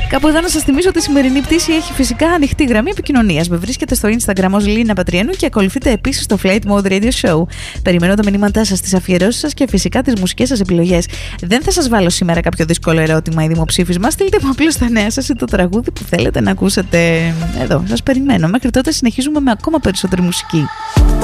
Κάπου εδώ να σας θυμίσω ότι η σημερινή πτήση έχει φυσικά ανοιχτή γραμμή επικοινωνίας. Με βρίσκεται στο Instagram ως Λίνα Πατριανού και ακολουθείτε επίσης το Flight Mode Radio Show. Περιμένω τα μηνύματά σας, τις αφιερώσεις σας και φυσικά τις μουσικές σας επιλογές. Δεν θα σας βάλω σήμερα κάποιο δύσκολο ερώτημα ή δημοψήφισμα. Στείλτε μου απλώς τα νέα σας ή το τραγούδι που θέλετε να ακούσετε. Εδώ, σας περιμένω. Μέχρι τότε συνεχίζουμε με ακόμα περισσότερη μουσική.